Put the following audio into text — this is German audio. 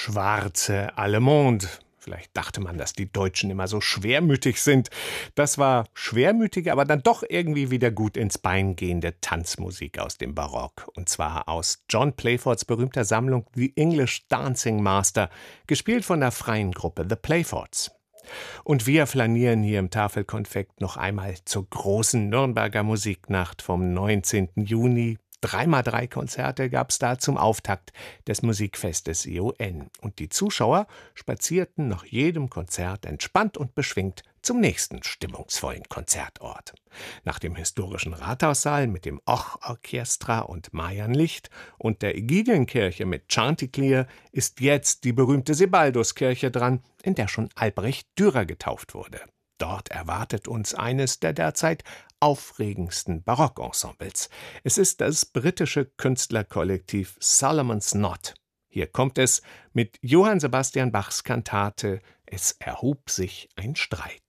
schwarze Allemande. Vielleicht dachte man, dass die Deutschen immer so schwermütig sind. Das war schwermütige, aber dann doch irgendwie wieder gut ins Bein gehende Tanzmusik aus dem Barock. Und zwar aus John Playfords berühmter Sammlung The English Dancing Master, gespielt von der freien Gruppe The Playfords. Und wir flanieren hier im Tafelkonfekt noch einmal zur großen Nürnberger Musiknacht vom 19. Juni. 3x3 Konzerte gab es da zum Auftakt des Musikfestes ION. Und die Zuschauer spazierten nach jedem Konzert entspannt und beschwingt zum nächsten stimmungsvollen Konzertort. Nach dem historischen Rathaussaal mit dem Och-Orchestra und Marianlicht und der Ägidienkirche mit Chanticleer ist jetzt die berühmte Sebalduskirche dran, in der schon Albrecht Dürer getauft wurde. Dort erwartet uns eines der derzeit aufregendsten Barockensembles. Es ist das britische Künstlerkollektiv Solomon's Knot. Hier kommt es mit Johann Sebastian Bachs Kantate »Es erhob sich ein Streit«.